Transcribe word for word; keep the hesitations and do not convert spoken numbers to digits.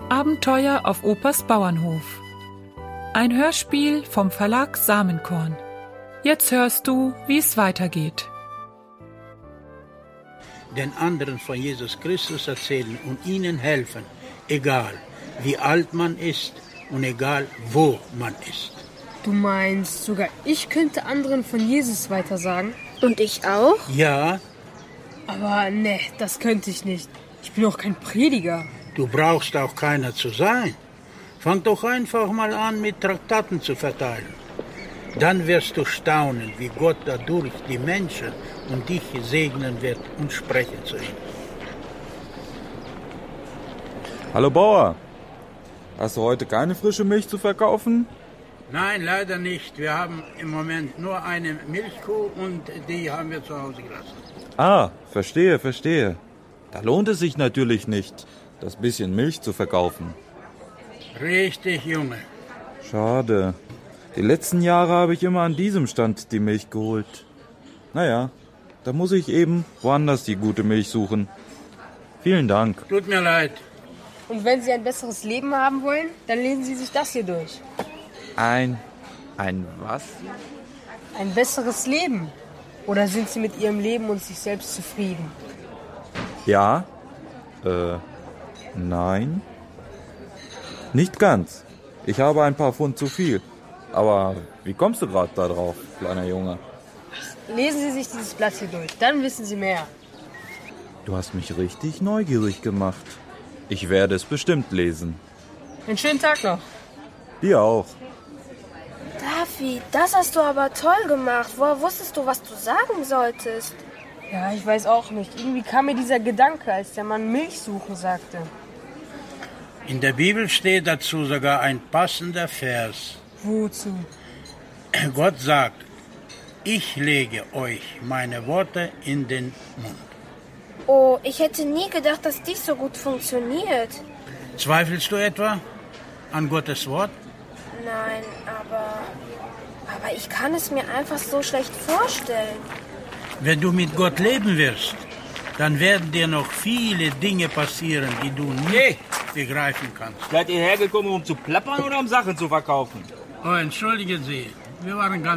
Abenteuer auf Opas Bauernhof. Ein Hörspiel vom Verlag Samenkorn. Jetzt hörst du, wie es weitergeht. Den anderen von Jesus Christus erzählen und ihnen helfen, egal wie alt man ist und egal wo man ist. Du meinst, sogar ich könnte anderen von Jesus weitersagen? Und ich auch? Ja. Aber ne, das könnte ich nicht. Ich bin auch kein Prediger. Du brauchst auch keiner zu sein. Fang doch einfach mal an, mit Traktaten zu verteilen. Dann wirst du staunen, wie Gott dadurch die Menschen und dich segnen wird und sprechen zu ihnen. Hallo Bauer, hast du heute keine frische Milch zu verkaufen? Nein, leider nicht. Wir haben im Moment nur eine Milchkuh und die haben wir zu Hause gelassen. Ah, verstehe, verstehe. Da lohnt es sich natürlich nicht, das bisschen Milch zu verkaufen. Richtig, Junge. Schade. Die letzten Jahre habe ich immer an diesem Stand die Milch geholt. Naja, da muss ich eben woanders die gute Milch suchen. Vielen Dank. Tut mir leid. Und wenn Sie ein besseres Leben haben wollen, dann lesen Sie sich das hier durch. Ein... ein was? Ein besseres Leben. Oder sind Sie mit Ihrem Leben und sich selbst zufrieden? Ja? Äh, nein? Nicht ganz. Ich habe ein paar Pfund zu viel. Aber wie kommst du gerade da drauf, kleiner Junge? Lesen Sie sich dieses Blatt hier durch, dann wissen Sie mehr. Du hast mich richtig neugierig gemacht. Ich werde es bestimmt lesen. Einen schönen Tag noch. Dir auch. Davi, das hast du aber toll gemacht. Woher wusstest du, was du sagen solltest? Ja, ich weiß auch nicht. Irgendwie kam mir dieser Gedanke, als der Mann Milch suchen sagte. In der Bibel steht dazu sogar ein passender Vers. Wozu? Gott sagt, ich lege euch meine Worte in den Mund. Oh, ich hätte nie gedacht, dass dies so gut funktioniert. Zweifelst du etwa an Gottes Wort? Nein, aber... Aber ich kann es mir einfach so schlecht vorstellen. Wenn du mit Gott leben wirst, dann werden dir noch viele Dinge passieren, die du nicht hey. begreifen kannst. Seid ihr hergekommen, um zu plappern oder um Sachen zu verkaufen? Oh, entschuldigen Sie, wir waren ganz